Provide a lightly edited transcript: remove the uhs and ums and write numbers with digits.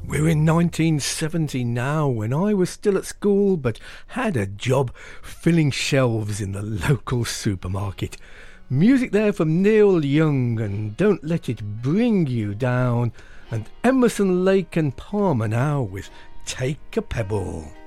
We're in 1970 now, when I was still at school but had a job filling shelves in the local supermarket. Music there from Neil Young and Don't Let It Bring You Down, and Emerson, Lake and Palmer now with Take a Pebble.